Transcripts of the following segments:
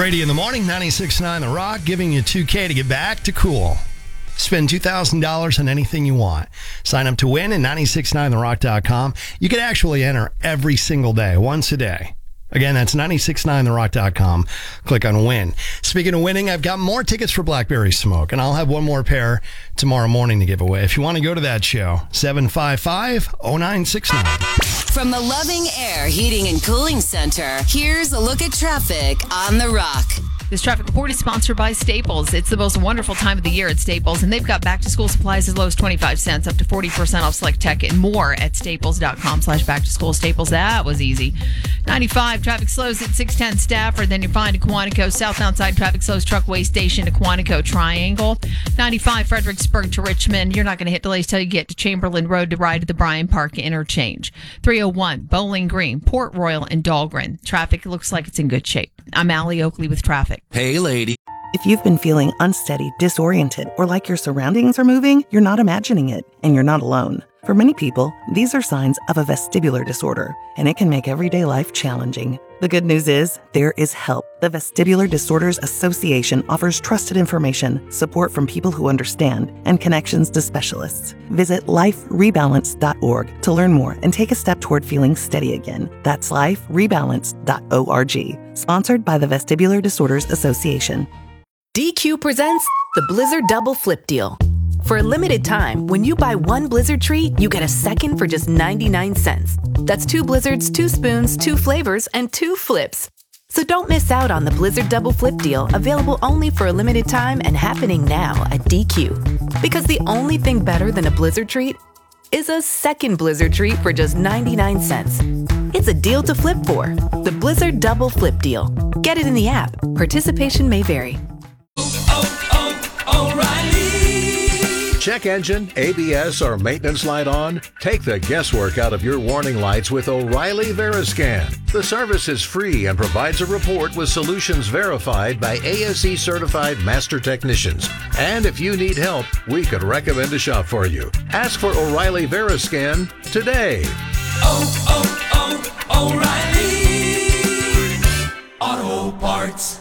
Brady in the morning, 96.9 The Rock, giving you $2K to get back to cool. Spend $2,000 on anything you want. Sign up to win at 969therock.com. You can actually enter every single day, once a day. Again, that's 969therock.com. Click on win. Speaking of winning, I've got more tickets for Blackberry Smoke, and I'll have one more pair tomorrow morning to give away. If you want to go to that show, 755-0969. From the Loving Air Heating and Cooling Center, here's a look at traffic on The Rock. This traffic report is sponsored by Staples. It's the most wonderful time of the year at Staples, and they've got back-to-school supplies as low as 25 cents, up to 40% off select tech and more at staples.com/back-to-school. Staples, that was easy. 95, traffic slows at 610 Stafford, then you're fine to Quantico. Southbound side, traffic slows Truckway Station to Quantico Triangle. 95, Fredericksburg to Richmond. You're not going to hit delays till you get to Chamberlain Road to ride to the Bryan Park Interchange. 301, Bowling Green, Port Royal, and Dahlgren. Traffic looks like it's in good shape. I'm Allie Oakley with traffic. Hey, lady. If you've been feeling unsteady, disoriented, or like your surroundings are moving, you're not imagining it, and you're not alone. For many people, these are signs of a vestibular disorder, and it can make everyday life challenging. The good news is, there is help. The Vestibular Disorders Association offers trusted information, support from people who understand, and connections to specialists. Visit liferebalance.org to learn more and take a step toward feeling steady again. That's liferebalance.org. Sponsored by the Vestibular Disorders Association. DQ presents the Blizzard Double Flip Deal. For a limited time, when you buy one Blizzard treat, you get a second for just 99 cents. That's 2 Blizzards, 2 spoons, 2 flavors, and 2 flips. So don't miss out on the Blizzard Double Flip Deal, available only for a limited time and happening now at DQ. Because the only thing better than a Blizzard treat is a second Blizzard treat for just 99 cents. It's a deal to flip for. The Blizzard Double Flip Deal. Get it in the app. Participation may vary. Check engine, ABS, or maintenance light on? Take the guesswork out of your warning lights with O'Reilly Veriscan. The service is free and provides a report with solutions verified by ASE certified master technicians. And if you need help, we could recommend a shop for you. Ask for O'Reilly Veriscan today. O'Reilly Auto Parts.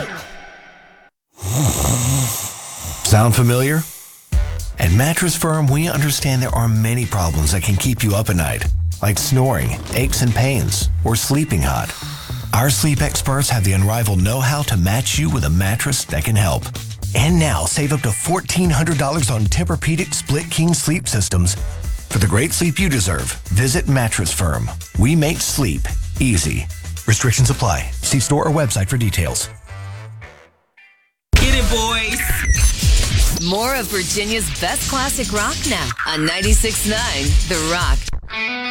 Sound familiar? At Mattress Firm, we understand there are many problems that can keep you up at night, like snoring, aches and pains, or sleeping hot. Our sleep experts have the unrivaled know-how to match you with a mattress that can help. And now, save up to $1,400 on Tempur-Pedic Split King sleep systems. For the great sleep you deserve, visit Mattress Firm. We make sleep easy. Restrictions apply. See store or website for details. Get it, boys. More of Virginia's best classic rock now on 96.9 The Rock.